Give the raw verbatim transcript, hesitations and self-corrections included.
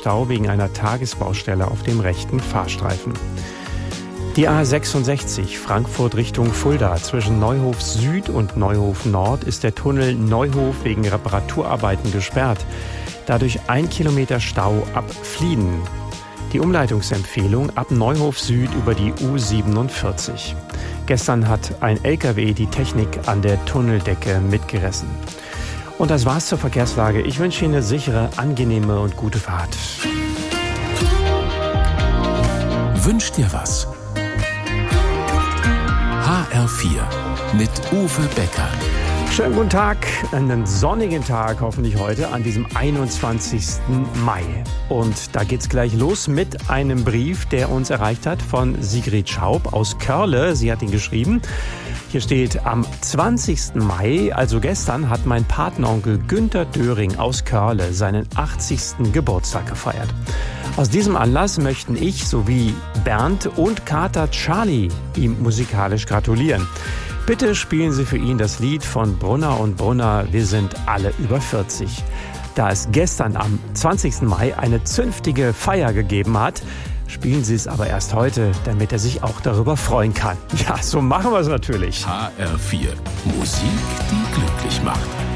Stau wegen einer Tagesbaustelle auf dem rechten Fahrstreifen. Die A sechsundsechzig Frankfurt Richtung Fulda. Zwischen Neuhof Süd und Neuhof Nord ist der Tunnel Neuhof wegen Reparaturarbeiten gesperrt. Dadurch ein Kilometer Stau ab Flieden. Die Umleitungsempfehlung ab Neuhof Süd über die U siebenundvierzig. Gestern hat ein L K W die Technik an der Tunneldecke mitgerissen. Und das war's zur Verkehrslage. Ich wünsche Ihnen eine sichere, angenehme und gute Fahrt. Wünsch dir was? H R vier mit Uwe Becker. Schönen guten Tag, einen sonnigen Tag hoffentlich heute an diesem einundzwanzigsten Mai. Und da geht's gleich los mit einem Brief, der uns erreicht hat von Sigrid Schaub aus Körle. Sie hat ihn geschrieben. Hier steht, am zwanzigsten Mai, also gestern, hat mein Patenonkel Günther Döring aus Körle seinen achtzigsten Geburtstag gefeiert. Aus diesem Anlass möchten ich sowie Bernd und Kater Charlie ihm musikalisch gratulieren. Bitte spielen Sie für ihn das Lied von Brunner und Brunner, wir sind alle über vierzig. Da es gestern am zwanzigsten Mai eine zünftige Feier gegeben hat, spielen Sie es aber erst heute, damit er sich auch darüber freuen kann. Ja, so machen wir es natürlich. H R vier. Musik, die glücklich macht.